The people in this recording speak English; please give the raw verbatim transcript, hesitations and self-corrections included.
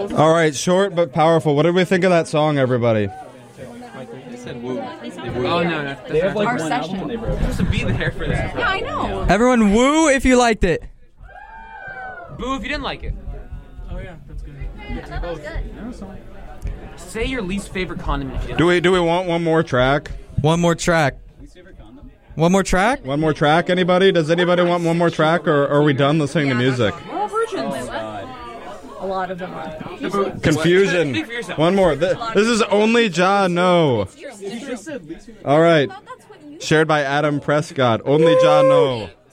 All right, short but powerful. What did we think of that song, everybody? They said woo. Oh, no, no. They have like Our one session. album they wrote. supposed to be there for that. Yeah, I know. Everyone woo if you liked it. Boo if you didn't like it. Oh yeah, that's good. That was good. Say your least favorite condiment if you didn't Do we do we want one more track? One more track. One more track? One more track, anybody? Does anybody want one more track, or, or are we done listening to music? All virgins. A lot of them are. Confusion. One more. Th- This is only John. No. All right. Shared by Adam Prescott. Only John. No.